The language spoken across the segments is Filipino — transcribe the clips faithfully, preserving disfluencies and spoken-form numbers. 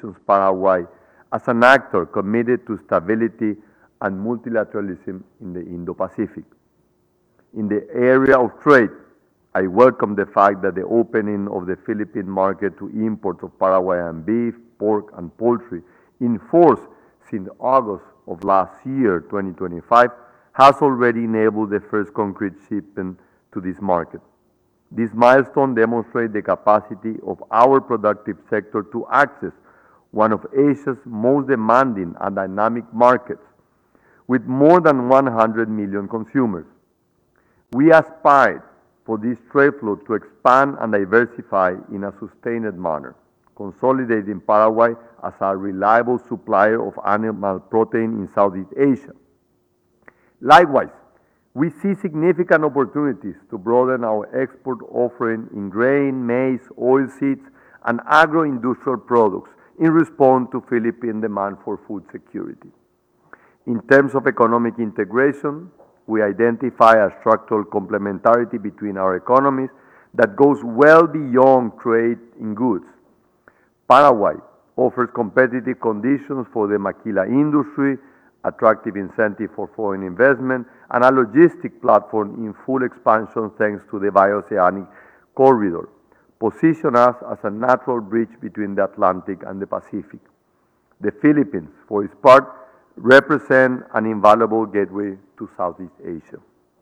positions Paraguay as an actor committed to stability and multilateralism in the Indo-Pacific. In the area of trade, I welcome the fact that the opening of the Philippine market to imports of Paraguayan beef, pork, and poultry in force since August of last year, twenty twenty-five, has already enabled the first concrete shipment to this market. This milestone demonstrates the capacity of our productive sector to access one of Asia's most demanding and dynamic markets, with more than one hundred million consumers. We aspire for this trade flow to expand and diversify in a sustained manner, consolidating Paraguay as a reliable supplier of animal protein in Southeast Asia. Likewise, we see significant opportunities to broaden our export offering in grain, maize, oilseeds, and agro-industrial products in response to Philippine demand for food security. In terms of economic integration, we identify a structural complementarity between our economies that goes well beyond trade in goods. Paraguay offers competitive conditions for the maquila industry, attractive incentive for foreign investment, and a logistic platform in full expansion thanks to the Bioceanic Corridor, position us as a natural bridge between the Atlantic and the Pacific. The Philippines, for its part, represent an invaluable gateway to Southeast Asia.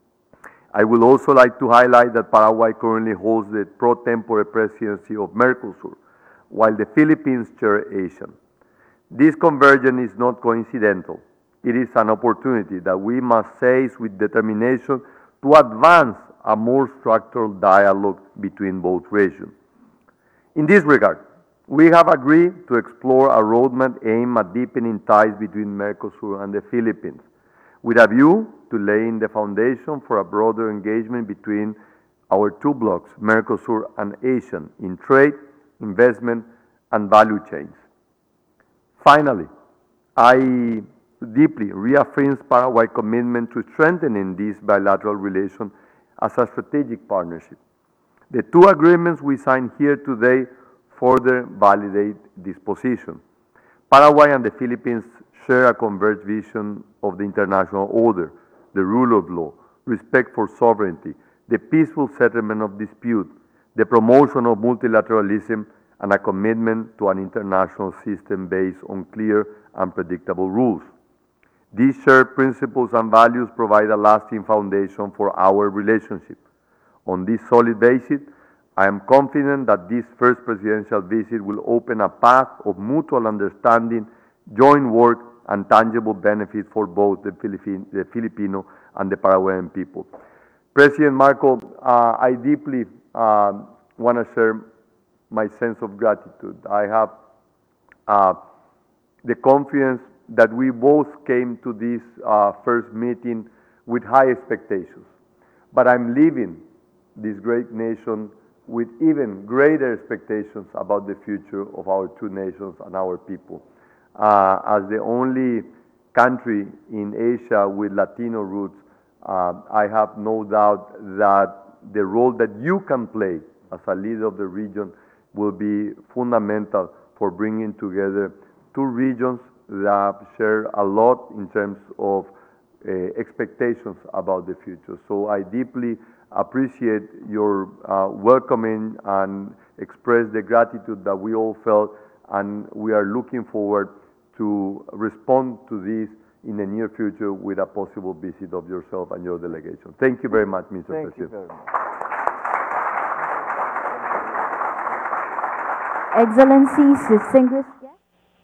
I would also like to highlight that Paraguay currently holds the pro tempore presidency of Mercosur, while the Philippines chair ASEAN. This convergence is not coincidental. It is an opportunity that we must seize with determination to advance a more structured dialogue between both regions. In this regard, we have agreed to explore a roadmap aimed at deepening ties between Mercosur and the Philippines, with a view to laying the foundation for a broader engagement between our two blocs, Mercosur and ASEAN, in trade, investment, and value chains. Finally, I deeply reaffirms Paraguay's commitment to strengthening this bilateral relation as a strategic partnership. The two agreements we signed here today further validate this position. Paraguay and the Philippines share a converged vision of the international order, the rule of law, respect for sovereignty, the peaceful settlement of disputes, the promotion of multilateralism, and a commitment to an international system based on clear and predictable rules. These shared principles and values provide a lasting foundation for our relationship. On this solid basis, I am confident that this first presidential visit will open a path of mutual understanding, joint work, and tangible benefits for both the, Philippine, the Filipino and the Paraguayan people. President Marco, uh, I deeply uh, want to share my sense of gratitude. I have uh, the confidence that we both came to this uh, first meeting with high expectations. But I'm leaving this great nation with even greater expectations about the future of our two nations and our people. Uh, as the only country in Asia with Latino roots, uh, I have no doubt that the role that you can play as a leader of the region will be fundamental for bringing together two regions that share a lot in terms of uh, expectations about the future. So I deeply appreciate your uh, welcoming and express the gratitude that we all felt, and we are looking forward to respond to this in the near future with a possible visit of yourself and your delegation. Thank you very much, Mister Thank President. you very much. Excellencies, distinguished guests.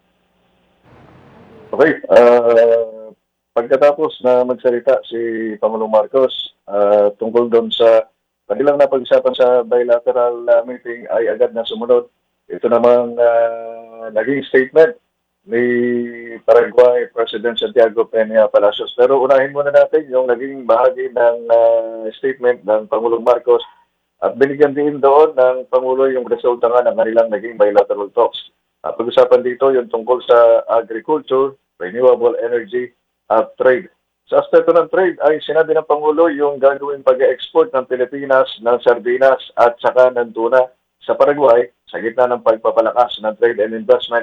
Okay, uh, pagkatapos na magsalita si Pangulong Marcos uh, tungkol doon sa kanilang napag-usapan sa bilateral uh, meeting ay agad na sumunod. Ito namang uh, naging statement ni Paraguay President Santiago Peña Palacios. Pero unahin muna natin yung naging bahagi ng uh, statement ng Pangulong Marcos at binigyan din doon ng Pangulo yung resulta nga ng kanilang naging bilateral talks. Uh, pag-usapan dito yung tungkol sa agriculture, renewable energy, at trade. Sa aspeto ng trade ay sinabi ng Pangulo yung gagawin pag-export ng Pilipinas ng sardinas at saka ng tuna sa Paraguay sa gitna ng pagpapalakas ng trade and investment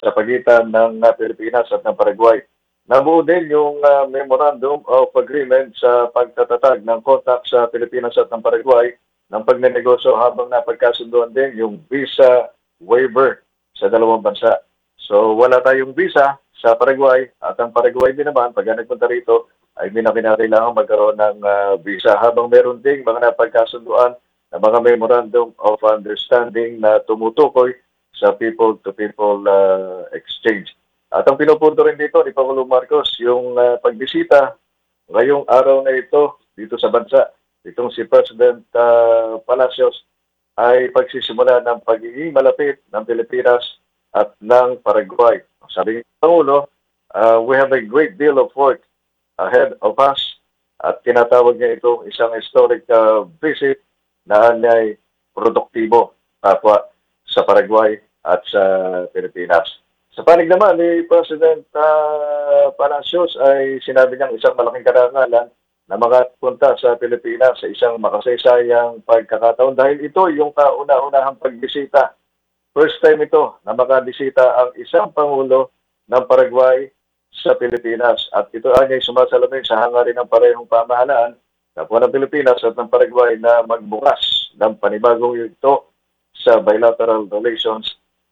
sa pagitan ng uh, Pilipinas at ng Paraguay. Nabuo din yung uh, Memorandum of Agreement sa pagtatatag ng contact sa Pilipinas at ng Paraguay ng pagnenegosyo habang napagkasunduan din yung visa waiver sa dalawang bansa. So wala tayong visa sa Paraguay at ang Paraguay din naman pag nagpunta rito ay hindi na kinakailangan magkaroon ng uh, visa habang meron ding mga napagkasunduan na mga Memorandum of Understanding na tumutukoy sa people-to-people uh, exchange. At ang pinupunto rin dito ni Pangulong Marcos, yung uh, pagbisita ngayong araw na ito dito sa bansa, itong si President uh, Palacios ay pagsisimula ng pagiging malapit ng Pilipinas at ng Paraguay. Sabi ng Pangulo, uh, we have a great deal of work ahead of us at tinatawag niya itong isang historic uh, visit na ay produktibo kapwa sa Paraguay at sa Pilipinas. Sa panig naman ni President uh, Palacios ay sinabi niyang isang malaking karangalan na makapunta sa Pilipinas sa isang makasaysayang pagkakataon dahil ito yung kauna-unahang pagbisita. First time ito na makabisita ang isang Pangulo ng Paraguay sa Pilipinas at ito ay sumasalamin sa hangarin ng parehong pamahalaan kapwa ng Pilipinas at ng Paraguay na magbukas ng panibagong yugto sa bilateral relations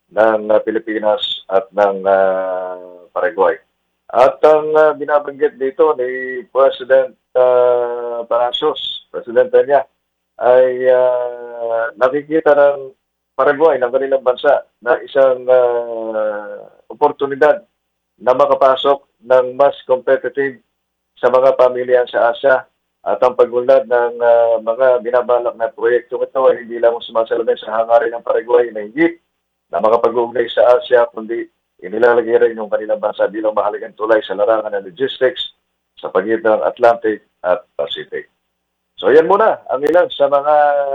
ng uh, Pilipinas at ng uh, Paraguay. At ang uh, binabanggit dito ni President uh, Palacios, Presidente niya, ay uh, nakikita ng Paraguay, ng kanilang bansa, na isang uh, oportunidad na makapasok ng mas competitive sa mga pamilya sa Asia at ang pagunlad ng uh, mga binabalak na proyektong ito ay hindi lang sumasalamin sa hangarin ng Paraguay na higit na makapag-uugnay sa Asia, kundi inilalagay rin yung kanilang bansa bilang mahalagang tulay sa larangan ng logistics sa pagitan ng Atlantic at Pacific. So yan muna ang ilan sa mga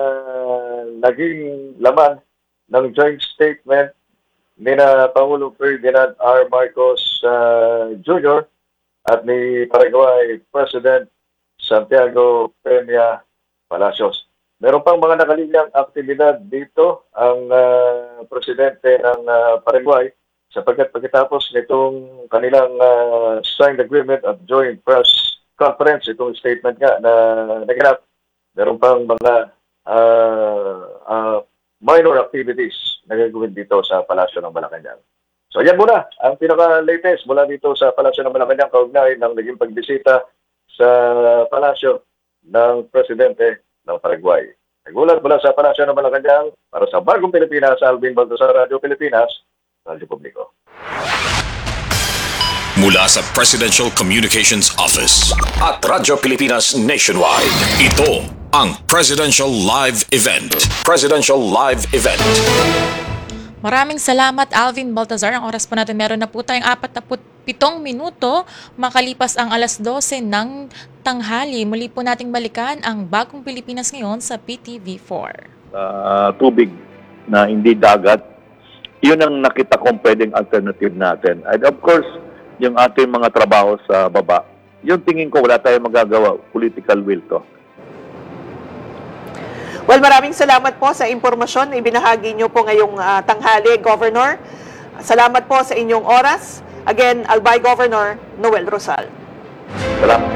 naging laman ng joint statement ni na Pangulong Ferdinand R. Marcos uh, Junior at ni Paraguay President Santiago Peña Palacios. Meron pang mga nakalinyang aktibidad dito ang uh, presidente ng uh, Paraguay sapagkat pagkatapos nitong kanilang uh, signed agreement of joint press conference, itong statement nga na naganap, meron pang mga uh, uh, minor activities na gagawin dito sa Palasyo ng Malacanang. So yan muna ang pinaka-latest mula dito sa Palasyo ng Malacanang kaugnay ng naging pagbisita sa Palasyo ng Presidente ng Paraguay. Nagulat mula sa Palasyo ng Malacanang para sa Bagong Pilipinas, Alvin Baltasar, Radio Pilipinas, Radio Publiko. Mula sa Presidential Communications Office at Radyo Pilipinas Nationwide, ito ang Presidential Live Event. Presidential Live Event. Maraming salamat, Alvin Baltazar. Ang oras po natin, meron na po tayong apat na pitong minuto makalipas ang alas dose ng tanghali. Muli po nating balikan ang Bagong Pilipinas ngayon sa P T V four. Uh, tubig na hindi dagat, yun ang nakita kong pwedeng alternative natin. And of course, yung ating mga trabaho sa baba, yung tingin ko wala tayong magagawa, political will to. Well, maraming salamat po sa impormasyon na ibinahagi niyo po ngayong uh, tanghali, Governor. Salamat po sa inyong oras. Again, Albay Governor Noel Rosal. Salamat.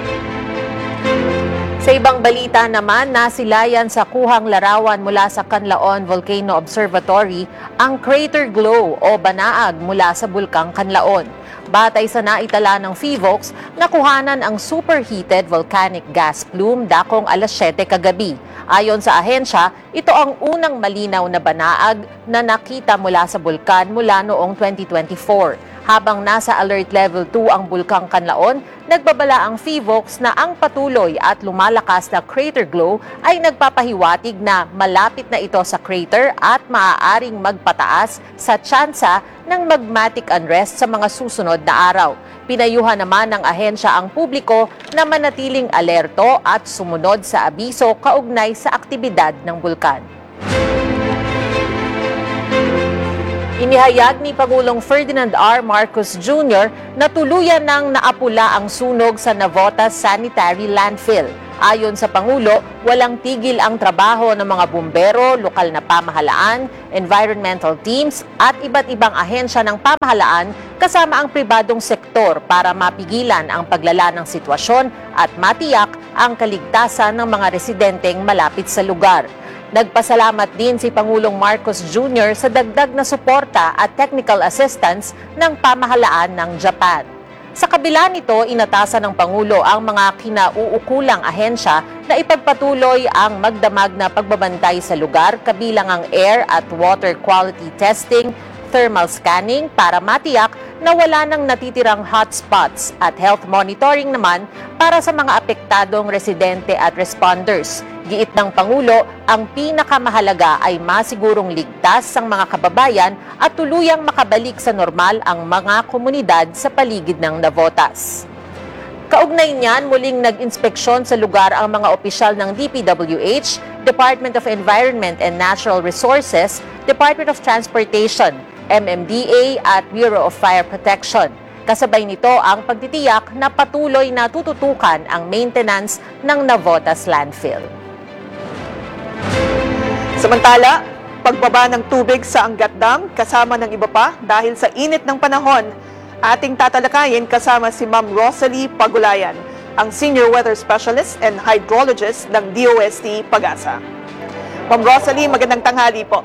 Sa ibang balita naman, nasilayan sa kuhang larawan mula sa Canlaon Volcano Observatory ang crater glow o banaag mula sa bulkang Canlaon. Batay sa naitala ng PHIVOLCS, nakuhanan ang superheated volcanic gas plume dakong alas siyete kagabi. Ayon sa ahensya, ito ang unang malinaw na banaag na nakita mula sa bulkan mula noong twenty twenty-four. Habang nasa alert level two ang bulkang Canlaon, nagbabala ang PHIVOLCS na ang patuloy at lumalakas na crater glow ay nagpapahiwatig na malapit na ito sa crater at maaaring magpataas sa tsansa ng magmatic unrest sa mga susunod na araw. Pinayuhan naman ng ahensya ang publiko na manatiling alerto at sumunod sa abiso kaugnay sa aktibidad ng bulkan. Inihayag ni Pangulong Ferdinand R. Marcos Junior na tuluyan nang naapula ang sunog sa Navotas Sanitary Landfill. Ayon sa Pangulo, walang tigil ang trabaho ng mga bumbero, lokal na pamahalaan, environmental teams at iba't ibang ahensya ng pamahalaan kasama ang pribadong sektor para mapigilan ang paglala ng sitwasyon at matiyak ang kaligtasan ng mga residenteng malapit sa lugar. Nagpasalamat din si Pangulong Marcos Junior sa dagdag na suporta at technical assistance ng pamahalaan ng Japan. Sa kabila nito, inatasan ng Pangulo ang mga kinauukulang ahensya na ipagpatuloy ang magdamag na pagbabantay sa lugar kabilang ang air at water quality testing, thermal scanning para matiyak na wala nang natitirang hotspots at health monitoring naman para sa mga apektadong residente at responders. Giit ng Pangulo, ang pinakamahalaga ay masigurong ligtas ang mga kababayan at tuluyang makabalik sa normal ang mga komunidad sa paligid ng Navotas. Kaugnay niyan, muling nag-inspeksyon sa lugar ang mga opisyal ng D P W H, Department of Environment and Natural Resources, Department of Transportation, M M D A at Bureau of Fire Protection. Kasabay nito ang pagtitiyak na patuloy na tututukan ang maintenance ng Navotas landfill. Samantala, pagbaba ng tubig sa Angat Dam kasama ng iba pa dahil sa init ng panahon, ating tatalakayin kasama si Ma'am Rosalie Pagulayan, ang Senior Weather Specialist and Hydrologist ng D O S T Pag-asa. Ma'am Rosalie, magandang tanghali po.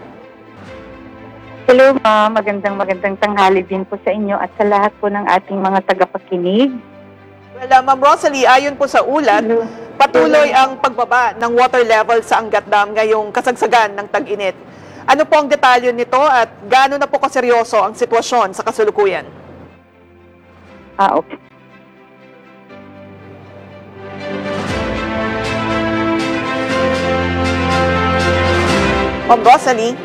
Hello, ma'am. Magandang magandang tanghali din po sa inyo at sa lahat po ng ating mga tagapakinig. Well, uh, Ma'am Rosalie, ayon po sa ulat, Hello. patuloy ang pagbaba ng water level sa Angat Dam ngayong kasagsagan ng tag-init. Ano po ang detalye nito at gaano na po kaseryoso ang sitwasyon sa kasalukuyan? Ah, okay. Ma'am Rosalie?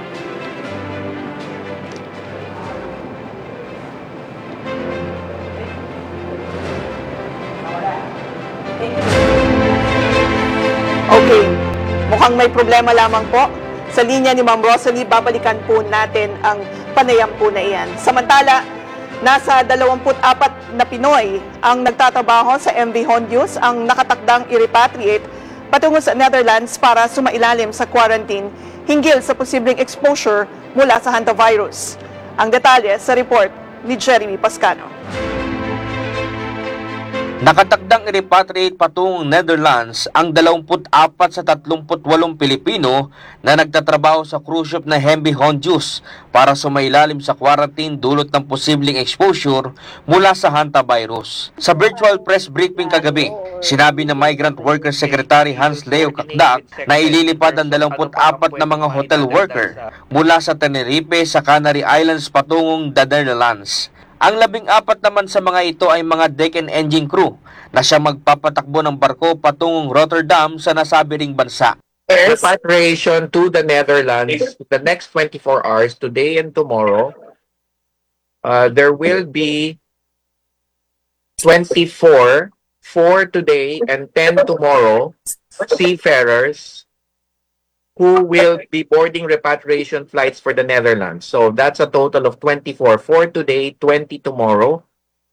Okay, mukhang may problema lamang po. Sa linya ni Ma'am Rosalie, babalikan po natin ang panayam po na iyan. Samantala, nasa dalawampu't apat na Pinoy ang nagtatrabaho sa M V Hondius ang nakatakdang i-repatriate patungo sa Netherlands para sumailalim sa quarantine hinggil sa posibleng exposure mula sa hantavirus. Ang detalye sa report ni Jeremy Pascano. Nakatakdang i-repatriate patungong Netherlands ang dalawampu't apat sa tatlumput walong Pilipino na nagtatrabaho sa cruise ship na M V Hondius para sumailalim sa quarantine dulot ng posibleng exposure mula sa hantavirus. Sa virtual press briefing kagabi, sinabi ng Migrant Workers Secretary Hans Leo Kakdak na ililipad ang dalawampu't apat na mga hotel worker mula sa Tenerife sa Canary Islands patungong the Netherlands. Ang labing apat naman sa mga ito ay mga deck and engine crew na siya magpapatakbo ng barko patungong Rotterdam sa nasabi ring bansa. Repatriation to the Netherlands the next twenty-four hours, today and tomorrow. Uh, there will be twenty-four, four today and ten tomorrow, seafarers who will be boarding repatriation flights for the Netherlands. So that's a total of twenty-four. four today, twenty tomorrow.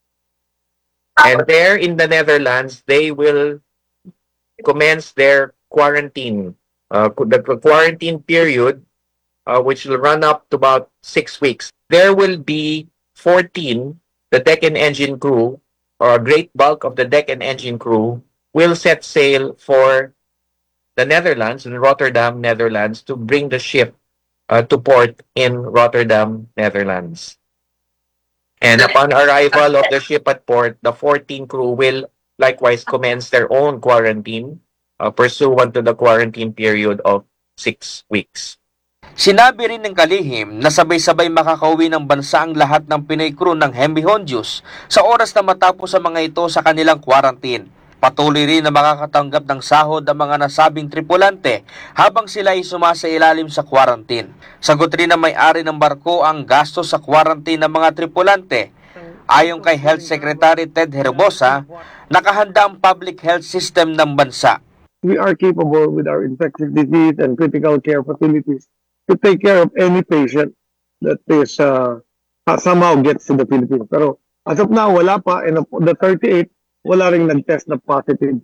And there in the Netherlands, they will commence their quarantine. Uh, the quarantine period, uh, which will run up to about six weeks. There will be fourteen, the deck and engine crew, or a great bulk of the deck and engine crew, will set sail for the Netherlands, in Rotterdam, Netherlands, to bring the ship uh, to port in Rotterdam, Netherlands. And upon arrival of the ship at port, the fourteen crew will likewise commence their own quarantine uh, pursuant to the quarantine period of six weeks. Sinabi rin ng kalihim na sabay-sabay makakauwi ng bansa ang lahat ng Pinoy crew ng M V Hondius sa oras na matapos sa mga ito sa kanilang quarantine. Patuloy rin na makakatanggap ng sahod ang mga nasabing tripulante habang sila ay sumasailalim sa quarantine. Sagot rin na may-ari ng barko ang gasto sa quarantine ng mga tripulante. Ayon kay Health Secretary Ted Herbosa, nakahanda ang public health system ng bansa. We are capable with our infectious disease and critical care facilities to take care of any patient that is uh, somehow gets to the Philippines. Pero as of now, wala pa. And of the thirty-eight, wala ring nag-test na positive. So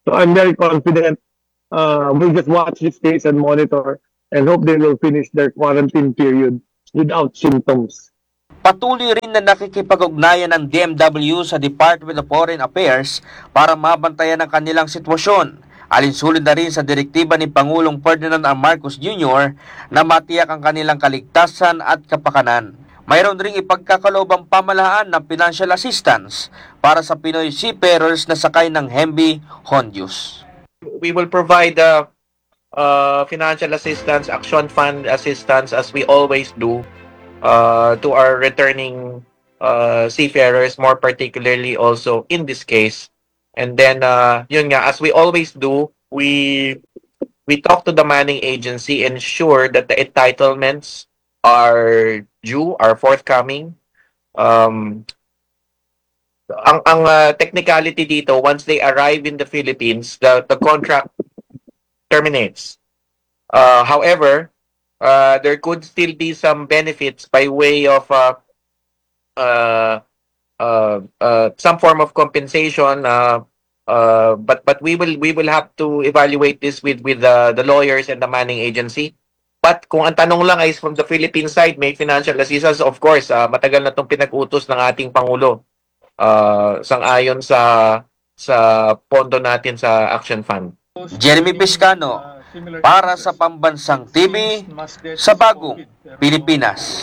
So I'm very confident. Uh, we'll just watch this case and monitor and hope they will finish their quarantine period without symptoms. Patuloy rin na nakikipag-ugnayan ng D M W sa Department of Foreign Affairs para mabantayan ang kanilang sitwasyon. Alinsulod na rin sa direktiba ni Pangulong Ferdinand R. Marcos Junior na matiyak ang kanilang kaligtasan at kapakanan. Mayroon ring ipagkakaloobang pamahalaan ng financial assistance para sa Pinoy seafarers na sakay ng M V Hondius. We will provide uh, uh, financial assistance, action fund assistance as we always do uh, to our returning uh, seafarers, more particularly also in this case. And then, uh, yun nga, as we always do, we we talk to the manning agency, ensure that the entitlements are due, are forthcoming. Um, ang ang uh, technicality dito, once they arrive in the Philippines, the the contract terminates. Uh, however, uh, there could still be some benefits by way of uh, uh, uh, uh, some form of compensation. Uh, uh, but but we will we will have to evaluate this with with uh, the lawyers and the manning agency. But kung ang tanong lang ay from the Philippine side, may financial assistance, of course, uh, matagal na itong pinag-utos ng ating Pangulo. Uh, sang-ayon sa sa pondo natin sa Action Fund. Jeremy Pescano, para sa Pambansang T V, sa Bagong Pilipinas.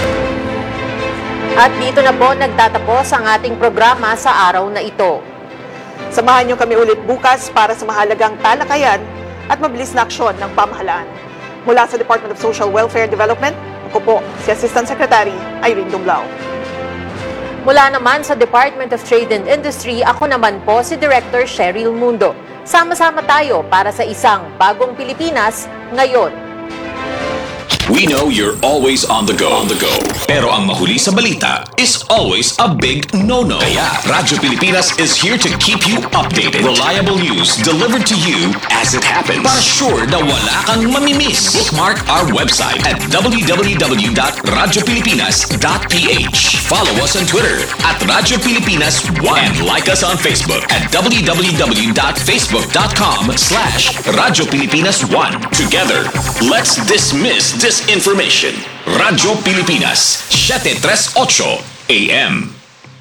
At dito na po nagtatapos ang ating programa sa araw na ito. Samahan niyo kami ulit bukas para sa mahalagang talakayan at mabilis na aksyon ng pamahalaan. Mula sa Department of Social Welfare and Development, ako po si Assistant Secretary Irene Dumlao. Mula naman sa Department of Trade and Industry, ako naman po si Director Cheryl Mundo. Sama-sama tayo para sa isang bagong Pilipinas ngayon. We know you're always on the go. On the go. Pero ang mahuli sa balita is always a big no-no. Kaya Radyo Pilipinas is here to keep you updated. Reliable news delivered to you as it happens. Para sure na wala kang mamimiss. Bookmark our website at w w w dot radyo pilipinas dot p h. Follow us on Twitter at Radyo Pilipinas one. And like us on Facebook at w w w dot facebook dot com slash Radyo Pilipinas one. Together, let's dismiss this information. Radyo Pilipinas, seven thirty-eight A M.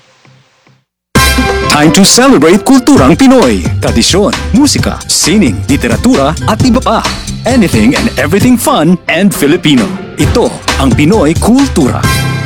Time to celebrate kulturang Pinoy. Tradisyon, musika, sining, literatura at iba pa. Anything and everything fun and Filipino. Ito ang Pinoy Kultura.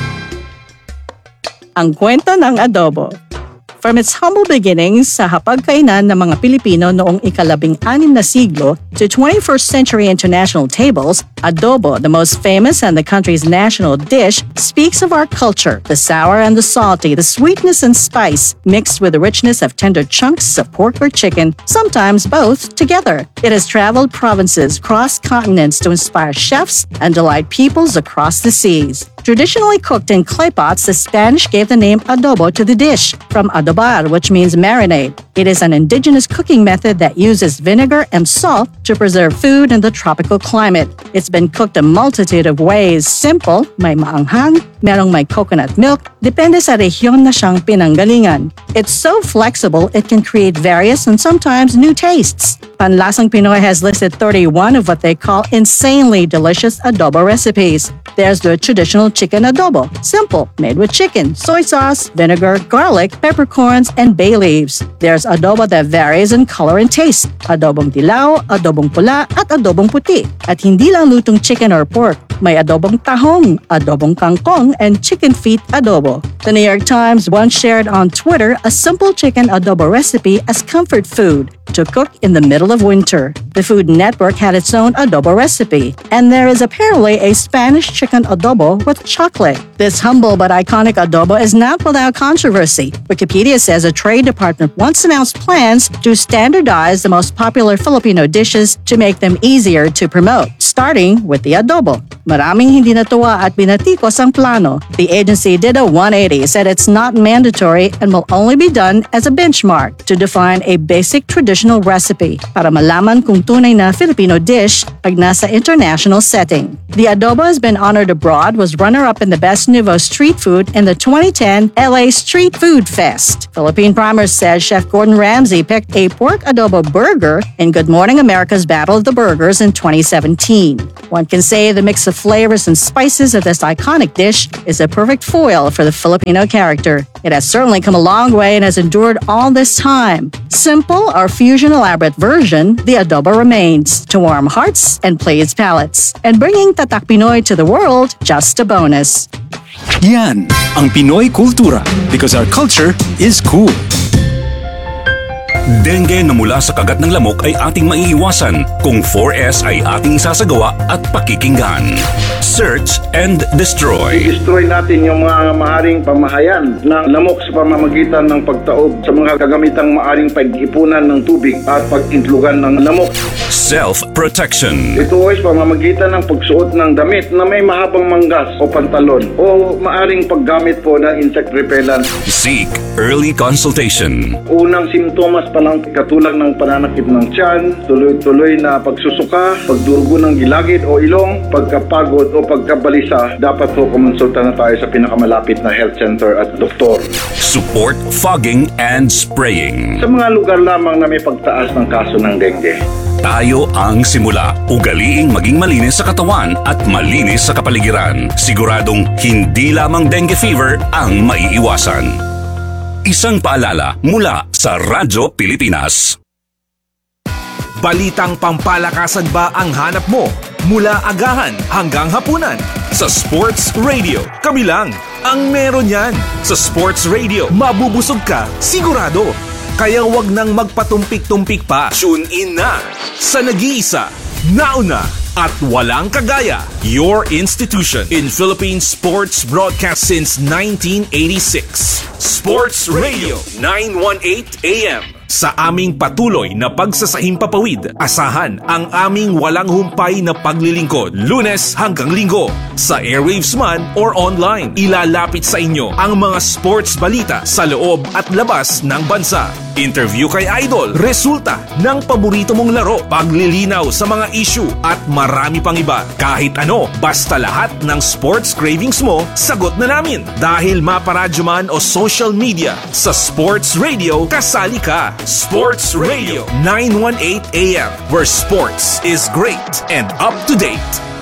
Ang kwento ng adobo. From its humble beginnings sa hapagkainan ng mga Pilipino noong ikalabing-anim na siglo to twenty-first century international tables, adobo, the most famous and the country's national dish, speaks of our culture, the sour and the salty, the sweetness and spice, mixed with the richness of tender chunks of pork or chicken, sometimes both together. It has traveled provinces, crossed continents to inspire chefs and delight peoples across the seas. Traditionally cooked in clay pots, the Spanish gave the name adobo to the dish, from adobar, which means marinade. It is an indigenous cooking method that uses vinegar and salt to preserve food in the tropical climate. It's been cooked a multitude of ways. Simple, may maanghang, merong may coconut milk, depende sa rehiyon na siyang pinanggalingan. It's so flexible, it can create various and sometimes new tastes. Panlasang Pinoy has listed thirty-one of what they call insanely delicious adobo recipes. There's the traditional chicken adobo, simple, made with chicken, soy sauce, vinegar, garlic, peppercorns, and bay leaves. There's adobo that varies in color and taste, adobong dilaw, adobong pula, at adobong puti. At hindi lang lutong chicken or pork, may adobong tahong, adobong kangkong, and chicken feet adobo. The New York Times once shared on Twitter a simple chicken adobo recipe as comfort food to cook in the middle of winter. The Food Network had its own adobo recipe, and there is apparently a Spanish chicken adobo with chocolate. This humble but iconic adobo is not without controversy. Wikipedia says a trade department once announced plans to standardize the most popular Filipino dishes to make them easier to promote, starting with the adobo. Maraming hindi natuwa at binatikos ang plano. The agency did a one eighty, said it's not mandatory and will only be done as a benchmark to define a basic traditional recipe para malaman kung tunay na Filipino dish pag nasa international setting. The adobo has been honored abroad, was runner-up in the Best Nouveau Street Food in the twenty ten L A Street Food Fest. Philippine Primers says Chef Gordon Ramsay picked a pork adobo burger in Good Morning America's Battle of the Burgers in twenty seventeen. One can say the mix of flavors and spices of this iconic dish is a perfect foil for the Filipino character. It has certainly come a long way and has endured all this time. Simple or fusion elaborate version, the adobo remains to warm hearts and please palates. And bringing Tatak Pinoy to the world, just a bonus. Yan ang Pinoy kultura because our culture is cool. Dengue na mula sa kagat ng lamok ay ating maiiwasan kung four S ay ating sasagawa at pakikinggan. Search and destroy. I-destroy natin yung mga maaring pamahayan ng lamok sa pamamagitan ng pagtaob sa mga kagamitang maaring pag-ipunan ng tubig at pag-intlugan ng lamok. Self-protection. Ito ay sa pamamagitan ng pagsuot ng damit na may mahabang manggas o pantalon o maaring paggamit po ng insect repellent. Seek early consultation. Unang simptomas pa lang katulad ng pananakit ng tiyan, tuloy-tuloy na pagsusuka, pagdurugo ng gilagid o ilong, pagkapagod o pagkabalisa, dapat po kumonsulta na tayo sa pinakamalapit na health center at doktor. Support fogging and spraying. Sa mga lugar lamang na may pagtaas ng kaso ng dengue. Tayo ang simula. Ugaliing maging malinis sa katawan at malinis sa kapaligiran. Siguradong hindi lamang dengue fever ang maiiwasan. Isang paalala mula sa Radyo Pilipinas. Balitang pampalakasan ba ang hanap mo? Mula agahan hanggang hapunan. Sa Sports Radio, kami lang ang meron yan. Sa Sports Radio, mabubusog ka, sigurado. Kaya wag nang magpatumpik-tumpik pa. Tune in na sa nag-iisa, nauna, at walang kagaya. Your institution in Philippine sports broadcast since nineteen eighty-six. Sports Radio nine eighteen A M. Sa aming patuloy na pagsasahing papawid, asahan ang aming walang humpay na paglilingkod. Lunes hanggang Linggo, sa airwaves man or online, ilalapit sa inyo ang mga sports balita sa loob at labas ng bansa. Interview kay Idol, resulta ng paborito mong laro, paglilinaw sa mga issue at marami pang iba. Kahit ano, basta lahat ng sports cravings mo, sagot na namin. Dahil maparadyo man o social media, sa Sports Radio, kasali ka. Sports Radio nine eighteen A M, where sports is great and up to date.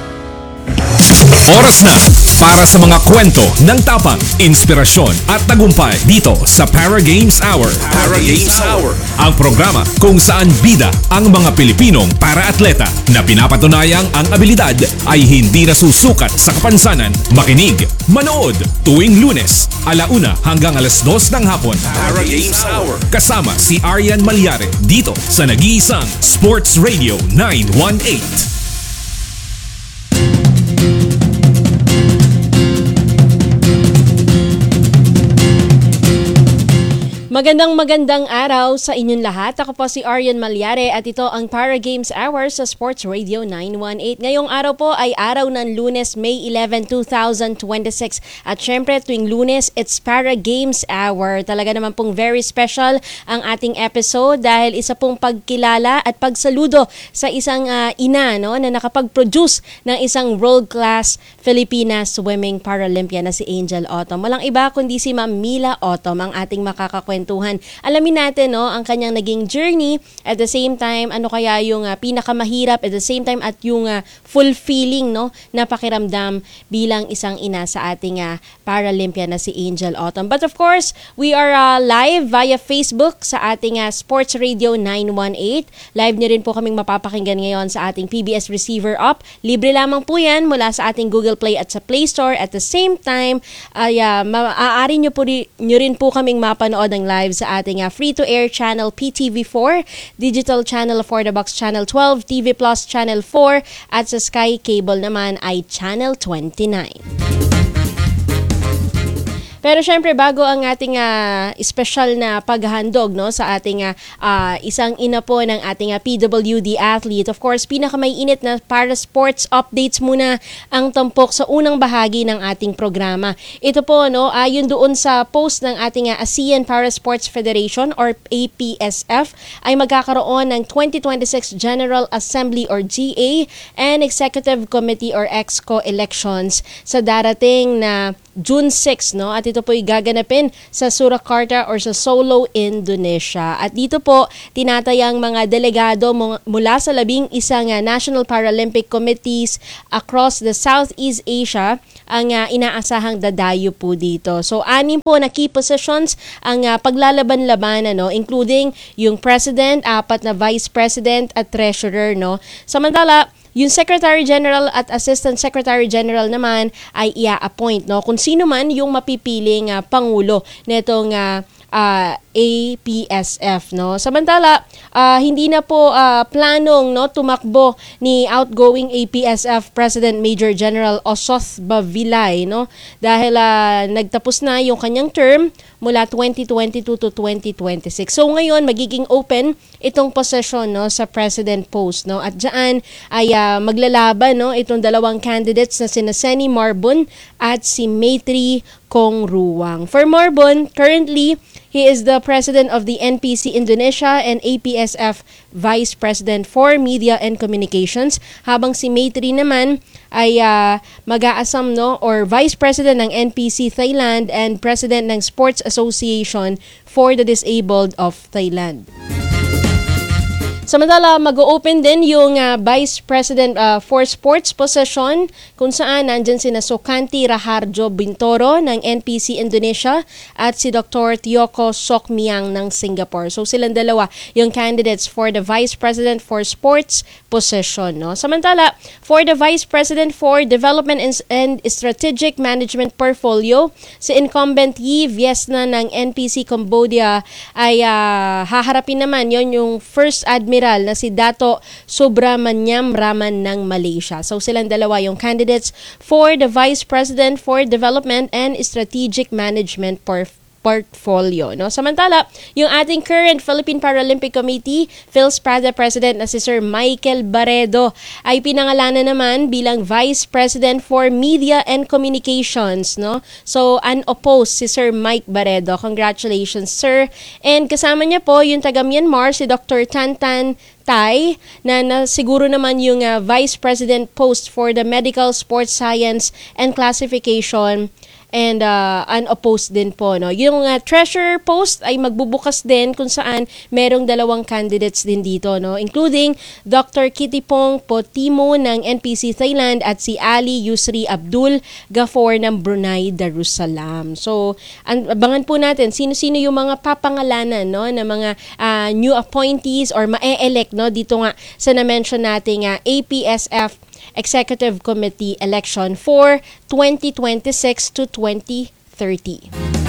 Oras na para sa mga kwento ng tapang, inspirasyon at tagumpay dito sa Para Games Hour. Para Games Hour. Ang programa kung saan bida ang mga Pilipinong para-atleta na pinapatunayang ang abilidad ay hindi nasusukat sa kapansanan. Makinig, manood tuwing Lunes, alauna hanggang alas dos ng hapon. Para Games Hour. Kasama si Arian Malyare dito sa nag-iisang Sports Radio nine eighteen. Magandang magandang araw sa inyong lahat. Ako po si Arian Malyare at ito ang Para Games Hour sa Sports Radio nine eighteen. Ngayong araw po ay araw ng Lunes, May eleventh, twenty twenty-six. At syempre tuwing Lunes, it's Para Games Hour. Talaga naman pong very special ang ating episode dahil isa pong pagkilala at pagsaludo sa isang uh, ina no, na nakapag-produce ng isang world-class Filipina Swimming Paralympian na si Angel Otom. Walang iba kundi si Ma'am Mila Otom ang ating makakakwento. Alamin natin no ang kanyang naging journey, at the same time ano kaya yung uh, pinakamahirap, at the same time at yung uh, fulfilling no na pakiramdam bilang isang ina sa ating uh, Paralympian na si Angel Otom. But of course, we are uh, live via Facebook sa ating uh, Sports Radio nine eighteen. Live niyo rin po kaming mapapakinggan ngayon sa ating P B S Receiver app. Libre lamang po yan mula sa ating Google Play at sa Play Store. At the same time, ay uh, maaari niyo po rin, niyo rin po kaming mapanood ng live sa ating uh, free-to-air channel P T V four, digital channel for the box channel twelve, T V Plus channel four, at sa Sky Cable naman ay channel twenty-nine. Pero syempre, bago ang ating uh, special na paghandog no, sa ating uh, uh, isang ina po ng ating uh, P W D athlete, of course, pinakamaiinit na para sports updates muna ang tampok sa unang bahagi ng ating programa. Ito po, no, ayon doon sa post ng ating uh, ASEAN Para Sports Federation or A P S F, ay magkakaroon ng twenty twenty-six General Assembly or G A and Executive Committee or EXCO elections sa darating na June sixth, no? At ito po'y gaganapin sa Surakarta or sa Solo, Indonesia. At dito po, tinatayang mga delegado mula sa labing isang uh, National Paralympic Committees across the Southeast Asia ang uh, inaasahang dadayo po dito. So, anim po na key positions ang uh, paglalaban-laban, ano, including yung President, apat na Vice President at Treasurer, no? Samantala, yung Secretary General at Assistant Secretary General naman ay ia-appoint, no, kung sino man yung mapipiling uh, pangulo nitong uh, uh, A P S F, no. Samantala, uh, hindi na po uh, planong no tumakbo ni outgoing A P S F President Major General Osoth Bavilay, no, dahil uh, nagtapos na yung kanyang term mula twenty twenty-two to twenty twenty-six. So ngayon magiging open itong position, no, sa president post, no, at diyan ay uh, maglalaban, no, itong dalawang candidates na sina Senny Marbon at si Maitri Kongruang. For Marbon, currently he is the president of the N P C Indonesia and A P S F Vice President for Media and Communications, habang si Maitri naman ay uh, mag-aasam, no, or Vice President ng N P C Thailand and President ng Sports Association for the Disabled of Thailand. Samantala, mag-open din yung uh, Vice President uh, for Sports position kung saan nandyan sina Sukanti Raharjo Bintoro ng N P C Indonesia at si Doctor Tioko Sokmiang ng Singapore. So silang dalawa yung candidates for the Vice President for Sports position, no? Samantala, for the Vice President for Development and Strategic Management portfolio, si incumbent Yi Viesna ng N P C Cambodia ay uh, haharapin naman yon yung First Admiral na si Dato Subramanyam Raman ng Malaysia. So silang dalawa yung candidates for the Vice President for Development and Strategic Management portfolio. portfolio, no? Samantala, yung ating current Philippine Paralympic Committee, PhilSPRADA President na si Sir Michael Baredo ay pinangalanan naman bilang Vice President for Media and Communications, no? So, unopposed si Sir Mike Baredo. Congratulations, sir. And kasama niya po yung taga Myanmar, si Doctor Tantan Tai, na, na siguro naman yung uh, Vice President post for the Medical, Sports Science and Classification, and uh, unopposed din po, no. Yung uh, treasurer post ay magbubukas din kung saan merong dalawang candidates din dito, no, including Doctor Kitipong Potimo ng N P C Thailand at si Ali Yusri Abdul Ghafor ng Brunei Darussalam. So, abangan po natin sino-sino yung mga papangalanan, no, na mga uh, new appointees or ma-elect, no, dito nga sa na-mention nating uh, A P S F Executive Committee election for twenty twenty-six to twenty thirty.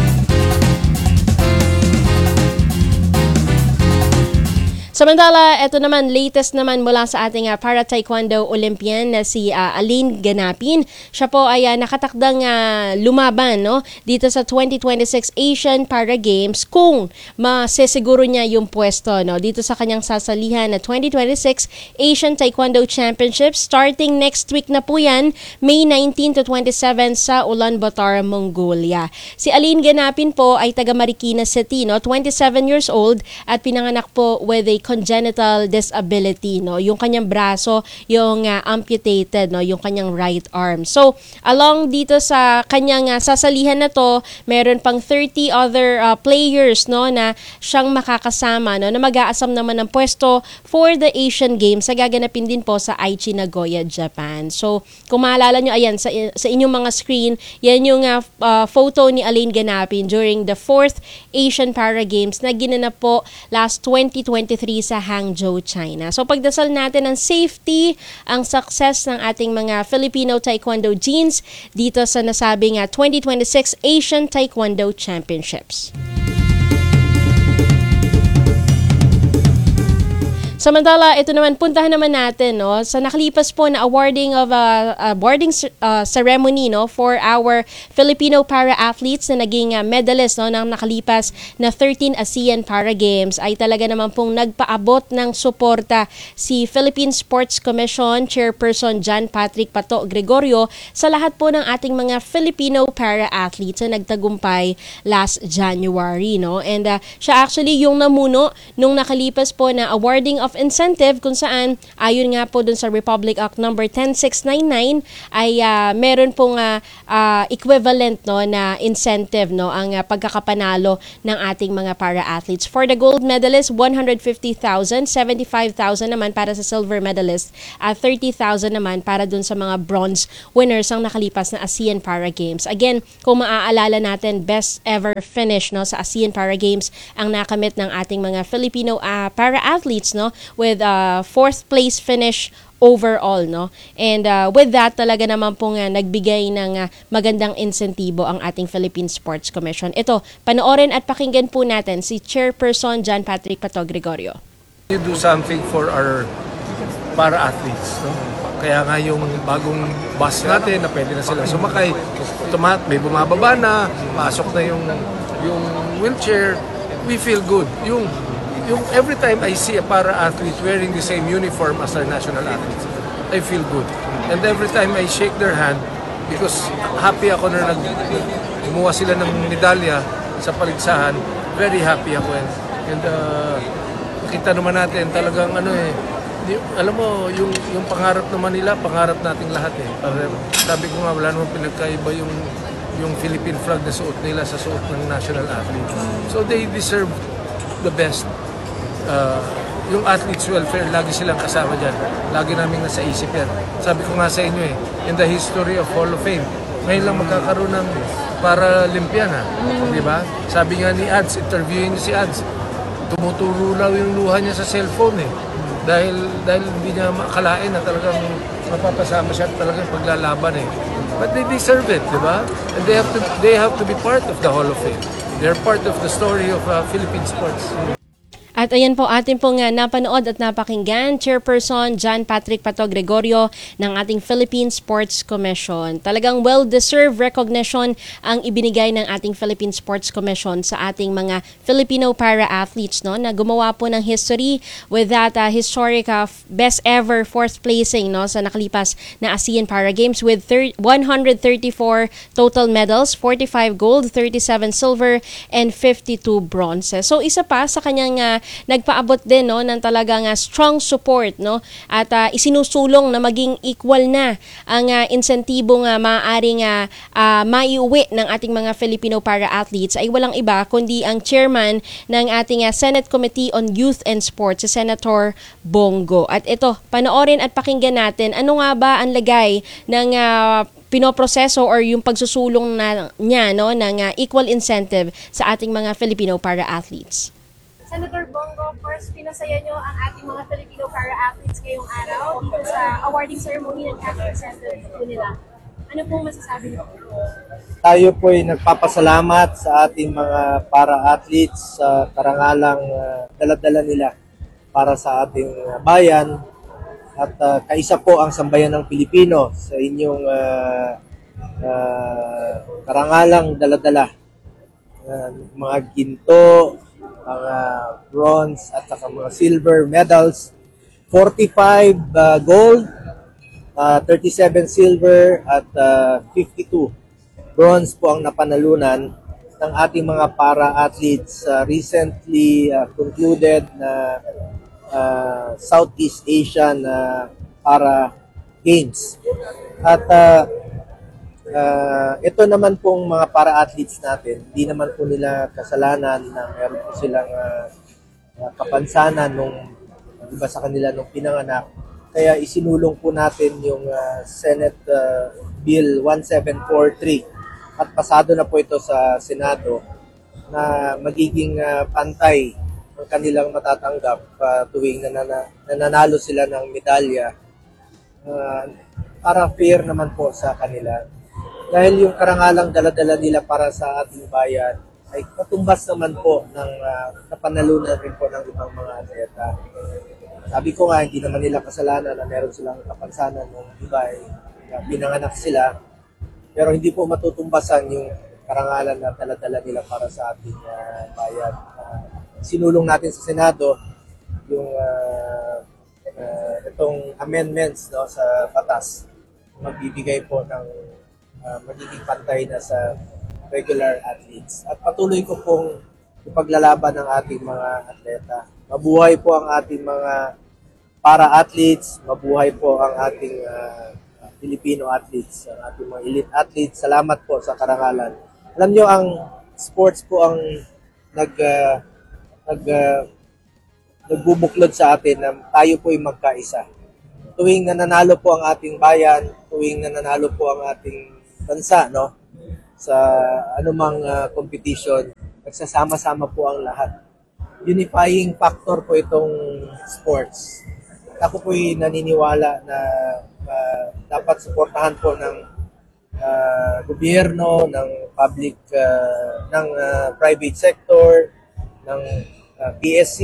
Samantala, ito naman, latest naman mula sa ating uh, para-taekwondo Olympian na si uh, Aline Ganapin. Siya po ay uh, nakatakdang uh, lumaban, no, dito sa twenty twenty-six Asian Para Games kung masesiguro niya yung pwesto, no, dito sa kanyang sasalihan na twenty twenty-six Asian Taekwondo Championships. Starting next week na po yan, May nineteen to twenty-seven sa Ulaanbaatar, Mongolia. Si Aline Ganapin po ay taga Marikina City, no, twenty-seven years old at pinanganak po with a congenital disability, no, yung kanyang braso, yung uh, amputated, no, yung kanyang right arm. So, along dito sa kanyang uh, sasalihan na to, meron pang thirty other uh, players, no, na siyang makakasama, no, na mag-aasam naman ng pwesto for the Asian Games sa gaganapin din po sa Aichi, Nagoya, Japan. So, kung maalala nyo, ayan, sa, sa inyong mga screen, yan yung uh, uh, photo ni Aline Ganapin during the fourth Asian Para Games na ginanap po last twenty twenty-three sa Hangzhou, China. So pagdasal natin ang safety, ang success ng ating mga Filipino Taekwondo genes dito sa nasabing uh, twenty twenty-six Asian Taekwondo Championships. Samantala, ito naman, puntahan naman natin, no, sa nakalipas po na awarding of a uh, awarding uh, ceremony, no, for our Filipino para-athletes na naging uh, medalist, no, ng nakalipas na thirteen ASEAN Para Games, ay talaga naman pong nagpaabot ng suporta si Philippine Sports Commission Chairperson John Patrick Pato Gregorio sa lahat po ng ating mga Filipino para-athletes na nagtagumpay last January, no. And uh, siya actually yung namuno nung nakalipas po na awarding of incentive kung saan ayon nga po dun sa Republic Act number ten six ninety-nine ay uh, meron pong uh, uh, equivalent, no, na incentive, no, ang uh, pagkakapanalo ng ating mga para-athletes. For the gold medalist, one hundred fifty thousand, seventy-five thousand naman para sa silver medalist, at uh, thirty thousand naman para dun sa mga bronze winners ang nakalipas na ASEAN Para Games. Again, kung maaalala natin, best ever finish, no, sa ASEAN Para Games ang nakamit ng ating mga Filipino uh, para-athletes, no, with a uh, fourth place finish overall, no. And uh, with that, talaga naman pong uh, nagbigay ng uh, magandang insentibo ang ating Philippine Sports Commission. Ito, panoorin at pakinggan po natin si Chairperson John Patrick Pato Gregorio. You do something for our para-athletes, no? Kaya nga yung bagong bus natin na pwede na sila sumakay, automat, may bumababa na, pasok na yung yung wheelchair, we feel good. Yung Yung every time I see a para-athlete wearing the same uniform as our national athletes, I feel good. And every time I shake their hand, because happy ako na nag gumawa sila ng medalya sa paligsahan, very happy ako. And, and uh, nakita naman natin talagang ano eh, di, alam mo, yung, yung pangarap naman nila, pangarap nating lahat eh. Sabi ko nga, wala naman pinagkaiba yung, yung Philippine flag na suot nila sa suot ng national athlete. So they deserve the best. Uh, yung athletes welfare, lagi silang kasama dyan. Lagi namin nasa isip yan. Sabi ko nga sa inyo eh, in the history of Hall of Fame, ngayon lang magkakaroon ng Paralympian, ha? Di ba? Sabi nga ni Ads, interviewin niyo si Ads, tumuturo lang yung luha niya sa cellphone eh. Dahil, dahil hindi niya makalain na talagang mapapasama siya talagang paglalaban eh. But they deserve it, di ba? And they have to, they have to be part of the Hall of Fame. They're part of the story of uh, Philippine sports. At ayan po atin pong uh, napanood at napakinggan, Chairperson John Patrick Pato Gregorio ng ating Philippine Sports Commission. Talagang well-deserved recognition ang ibinigay ng ating Philippine Sports Commission sa ating mga Filipino para-athletes, no, na gumawa po ng history with that uh, historic uh, best ever fourth placing, no, sa nakalipas na ASEAN Para Games with one hundred thirty-four total medals, forty-five gold, thirty-seven silver, and fifty-two bronze. So isa pa sa kanyang uh, nagpaabot din, no, ng talagang uh, strong support, no, at uh, isinusulong na maging equal na ang uh, insentibong uh, maaaring uh, uh, maiuwi ng ating mga Filipino para-athletes ay walang iba kundi ang chairman ng ating uh, Senate Committee on Youth and Sports, si Senator Bongo. At ito, panoorin at pakinggan natin ano nga ba ang lagay ng uh, pinoproseso or yung pagsusulong na niya, no, ng uh, equal incentive sa ating mga Filipino para-athletes. Senator Bongo, first, pinasaya nyo ang ating mga Filipino para-athletes ngayong araw dito sa awarding ceremony ng cash incentive po nila. Ano pong masasabi nyo? Tayo po ay nagpapasalamat sa ating mga para-athletes sa karangalang uh, dala-dala nila para sa ating bayan at uh, kaisa po ang sambayan ng Pilipino sa inyong uh, uh, karangalang dala-dala. Uh, mga ginto, mga bronze at saka mga silver medals, forty-five uh, gold, uh, thirty-seven silver at uh, fifty-two bronze po ang napanalunan ng ating mga para-athletes uh, recently uh, concluded na uh, Southeast Asian uh, Para Games. At uh, Uh, ito naman pong mga para-athletes natin, hindi naman po nila kasalanan na meron po silang uh, uh, kapansanan nung iba sa kanila nung pinanganak. Kaya isinulong po natin yung uh, Senate uh, Bill seventeen forty-three at pasado na po ito sa Senado na magiging uh, pantay ang kanilang matatanggap uh, tuwing nanana- nananalo sila ng medalya uh, para fair naman po sa kanila. Dahil yung karangalang dala-dala nila para sa ating bayan ay katumbas naman po ng uh, napanalunan rin po ng ibang mga atleta. Sabi ko nga, hindi naman nila kasalanan na meron silang kapansanan nung iba ay uh, pinanganak sila. Pero hindi po matutumbasan yung karangalan na dala-dala nila para sa ating uh, bayan. Uh, sinulong natin sa Senado yung uh, uh, itong amendments no, sa batas. Magbibigay po ng uh, magiging pantay na sa regular athletes. At patuloy ko pong ipaglalaban ng ating mga atleta. Mabuhay po ang ating mga para-athletes, mabuhay po ang ating uh, Filipino athletes, ang ating mga elite athletes. Salamat po sa karangalan. Alam nyo, ang sports po ang nag, uh, nag, uh, nagbubuklod sa atin na tayo po ay magkaisa. Tuwing nananalo po ang ating bayan, tuwing nananalo po ang ating bansa, no? Sa anumang uh, competition, nagsasama-sama po ang lahat. Unifying factor po itong sports. Ako po'y naniniwala na uh, dapat suportahan po ng uh, gobyerno, ng public, uh, ng uh, private sector, ng uh, P S C,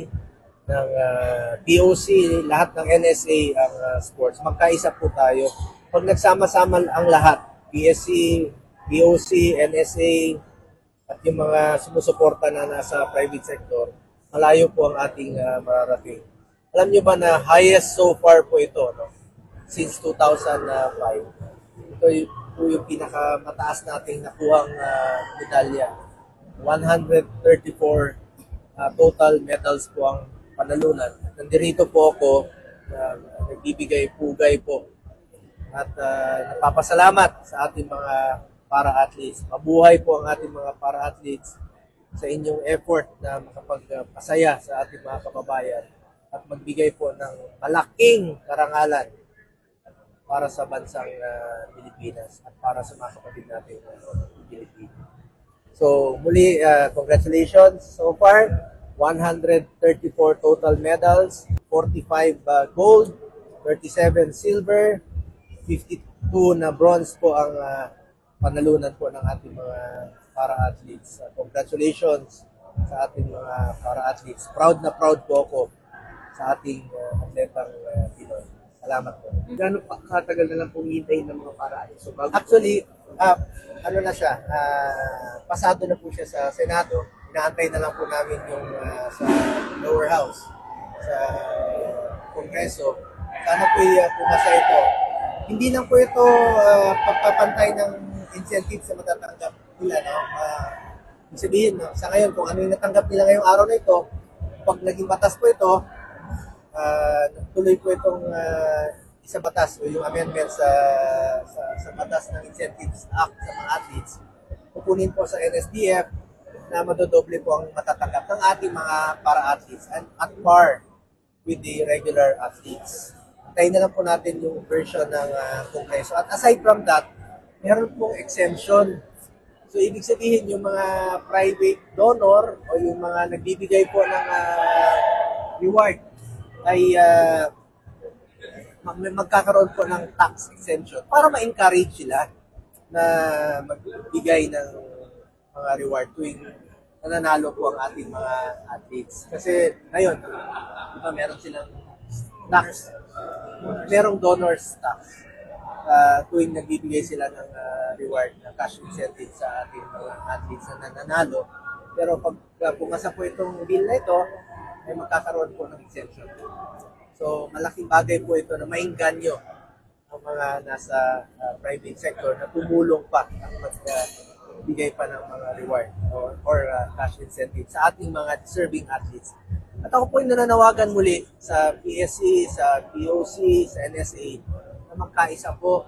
ng uh, P O C, lahat ng N S A ang uh, sports. Magkaisa po tayo. Pag nagsama-sama ang lahat, P S C, P O C, N S A, at yung mga sumusuporta na nasa private sector, malayo po ang ating uh, mararating. Alam nyo ba na highest so far po ito, no? Since two thousand five. Ito yung, po yung pinakamataas nating nakuhang uh, medalya. one hundred thirty-four uh, total medals po ang panalunan. Nandito po ako, uh, nagbibigay pugay po. At uh, napapasalamat sa ating mga para-athletes. Mabuhay po ang ating mga para-athletes sa inyong effort na makapagpasaya sa ating mga kababayan at magbigay po ng malaking karangalan para sa bansang uh, Pilipinas at para sa mga kapatid natin uh, Pilipino. So muli, uh, congratulations so far. one hundred thirty-four total medals, forty-five uh, gold, thirty-seven silver, fifty-two na bronze po ang uh, panalunan po ng ating mga para-athletes. Uh, congratulations sa ating mga para-athletes. Proud na proud po ako sa ating uh, atletang uh, Pinoy. Salamat po. Gano'n pa katagal na lang pumintay ng mga para-athletes? So, bago Actually, uh, ano na siya, uh, pasado na po siya sa Senado. Inaantay na lang po namin yung uh, sa lower house, sa Kongreso. Sana po uh, pumasa ito. Hindi lang po ito uh, pagpapantay ng incentives sa matatanggap nila. No? Uh, sabihin, no? Sa ngayon, kung ano yung natanggap nila ngayong araw na ito, pag naging batas po ito, uh, tuloy po itong uh, isa batas o yung amendment sa, sa, sa batas ng Incentives Act sa mga athletes, pupunin po sa N S D F na madodoble po ang matatanggap ng ating mga para-athletes and at par with the regular athletes. Tayo na lang po natin yung version ng uh, Kongreso. At aside from that, meron pong exemption. So, ibig sabihin, yung mga private donor o yung mga nagbibigay po ng uh, reward ay uh, mag- magkakaroon po ng tax exemption para ma-encourage sila na magbigay ng mga reward tuwing nananalo po ang ating mga athletes. Kasi ngayon, diba, meron silang tax, merong donors tax. Uh, tuwing nagbibigay sila ng uh, reward na cash incentive sa ating mga athletes na nananalo. Pero pag uh, pumasa po itong bill na ito, ay magkakaroon po ng exemption. So malaking bagay po ito na maingganyo ang mga nasa uh, private sector na tumulong pa at magbigay uh, pa ng mga reward or, or uh, cash incentive sa ating mga deserving athletes. At ako po yung nananawagan muli sa P S C, sa P O C, sa N S A na magkaisa po.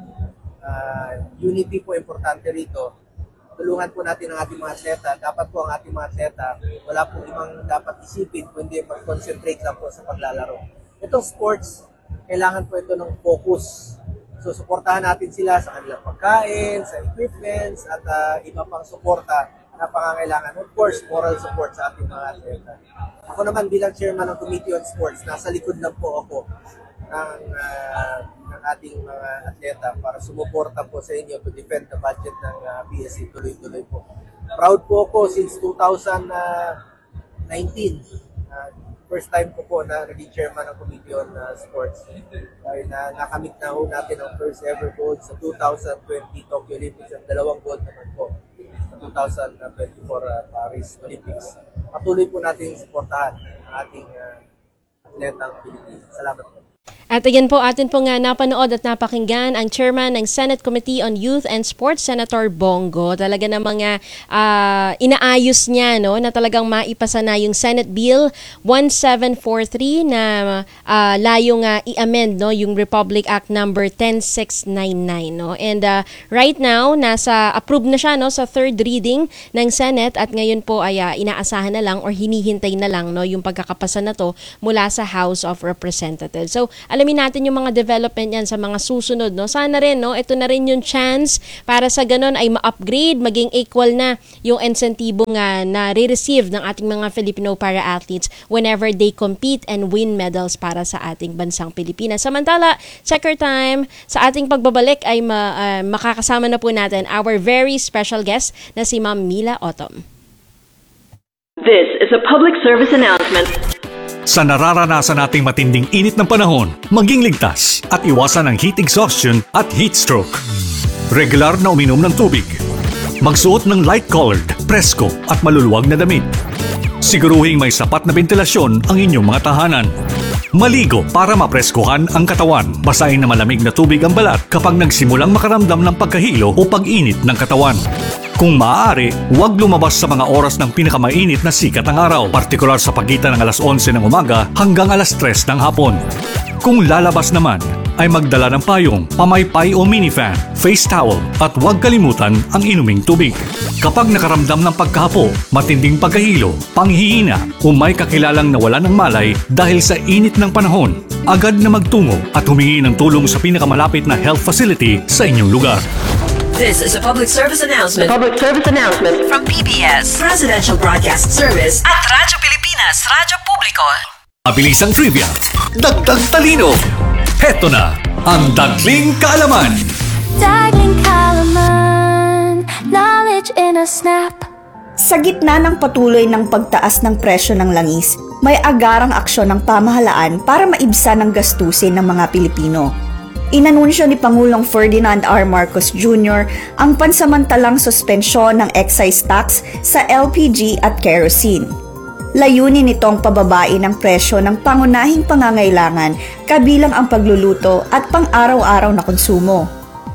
Uh, unity po importante rito. Tulungan po natin ang ating mga atleta. Dapat po ang ating mga atleta, wala po ibang dapat isipin kundi mag-concentrate lang po sa paglalaro. Itong sports, kailangan po ito ng focus. So, suportahan natin sila sa kanilang pagkain, sa equipments, at uh, iba pang suporta na pangangailangan. Of course, moral support sa ating mga atleta. Ako naman bilang chairman ng Committee on Sports, nasa likod lang po ako ng, uh, ng ating mga atleta para sumuporta po sa inyo to defend the budget ng uh, P S C tuloy-tuloy po. Proud po ako since two thousand nineteen. Uh, first time ko po na naging chairman ng Committee on uh, Sports. Dahil na nakamit na ho natin ang first ever gold sa two thousand twenty Tokyo Olympics at dalawang gold naman po sa two thousand twenty-four uh, Paris Olympics. Patuloy po natin suportahan ang ating uh, atletang Pilipinas. Salamat po. At again po, atin po nga napanood at napakinggan ang chairman ng Senate Committee on Youth and Sports, Senator Bongo. Talaga na mga uh, inaayos niya, no, na talagang maipasa na yung Senate Bill seventeen forty-three na uh, layong uh, i-amend, no, yung Republic Act number ten six ninety-nine, no. And uh, right now, nasa approved na siya, no, sa third reading ng Senate at ngayon po ay uh, inaasahan na lang or hinihintay na lang, no, yung pagkakapasa na to mula sa House of Representatives. So, alamin natin yung mga development yan sa mga susunod, no? Sana rin, no? Ito na rin yung chance para sa ganun ay ma-upgrade, maging equal na yung insentibo nga na re-receive ng ating mga Filipino para-athletes whenever they compete and win medals para sa ating bansang Pilipinas. Samantala, checker time, sa ating pagbabalik ay ma, uh, makakasama na po natin our very special guest na si Ma'am Mila Otom. This is a public service announcement. Sa nararanasan nating matinding init ng panahon, maging ligtas at iwasan ang heat exhaustion at heat stroke. Regular na uminom ng tubig. Magsuot ng light-colored, presko at maluluwag na damit. Siguruhing may sapat na ventilasyon ang inyong mga tahanan. Maligo para mapreskuhan ang katawan. Basahin na malamig na tubig ang balat kapag nagsimulang makaramdam ng pagkahilo o pag-init ng katawan. Kung maaari, huwag lumabas sa mga oras ng pinakamainit na sikat ng araw, partikular sa pagitan ng alas onse ng umaga hanggang alas tres ng hapon. Kung lalabas naman, ay magdala ng payong, pamaypay o minifan, face towel at huwag kalimutan ang inuming tubig. Kapag nakaramdam ng pagkahapo, matinding pagkahilo, panghihina o may kakilalang nawalan ng malay dahil sa init ng panahon, agad na magtungo at humingi ng tulong sa pinakamalapit na health facility sa inyong lugar. This is a public service announcement. A public service announcement from P B S Presidential Broadcast Service at Radyo Pilipinas, Radyo Publiko. Mabilisang trivia, dagdag talino. Heto na ang Dagling Kaalaman. Dagling Kaalaman, knowledge in a snap. Sa gitna ng patuloy ng pagtaas ng presyo ng langis, may agarang aksyon ng pamahalaan para maibsan ang gastusin ng mga Pilipino. Inanunsyo ni Pangulong Ferdinand R. Marcos Junior ang pansamantalang suspensyon ng excise tax sa L P G at kerosene. Layunin nitong pababain ang presyo ng pangunahing pangangailangan kabilang ang pagluluto at pang-araw-araw na konsumo.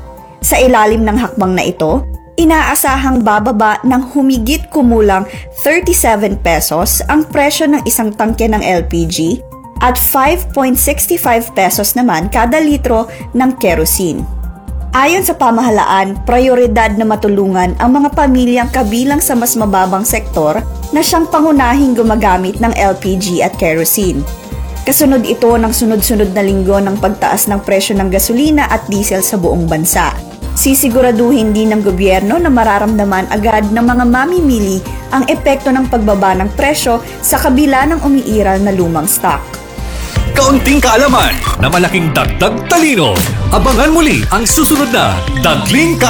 Sa ilalim ng hakbang na ito, inaasahang bababa ng humigit kumulang thirty-seven pesos ang presyo ng isang tangke ng L P G at five point six five pesos naman kada litro ng kerosene. Ayon sa pamahalaan, prioridad na matulungan ang mga pamilyang kabilang sa mas mababang sektor na siyang pangunahing gumagamit ng L P G at kerosene. Kasunod ito ng sunod-sunod na linggo ng pagtaas ng presyo ng gasolina at diesel sa buong bansa. Sisiguraduhin din ng gobyerno na mararamdaman agad ng mga mamimili ang epekto ng pagbaba ng presyo sa kabila ng umiiral na lumang stock. Kaunting kaalaman na malaking dagdag talino. Abangan muli ang susunod na Dagling Kaalaman.